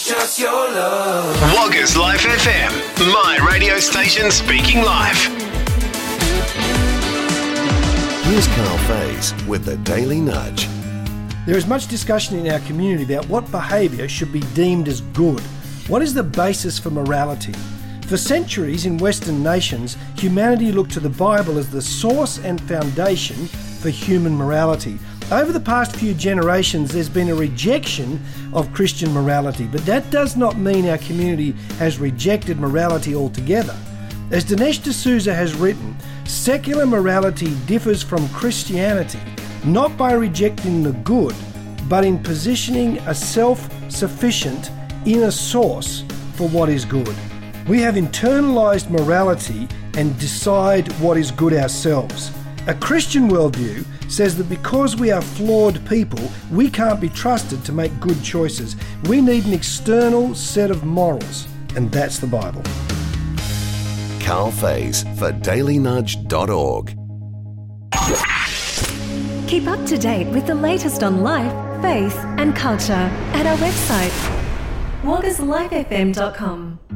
just your love. Woggers Life FM, my radio station speaking life. Here's Carl Faze with the Daily Nudge. There is much discussion in our community about what behaviour should be deemed as good. What is the basis for morality? For centuries in Western nations, humanity looked to the Bible as the source and foundation for human morality. Over the past few generations, there's been a rejection of Christian morality, but that does not mean our community has rejected morality altogether. As Dinesh D'Souza has written, secular morality differs from Christianity, not by rejecting the good, but in positioning a self-sufficient inner source for what is good. We have internalised morality and decide what is good ourselves. A Christian worldview says that because we are flawed people, we can't be trusted to make good choices. We need an external set of morals, and that's the Bible. Carl Faze for dailynudge.org. Keep up to date with the latest on life, faith and culture at our website, woggerslifefm.com.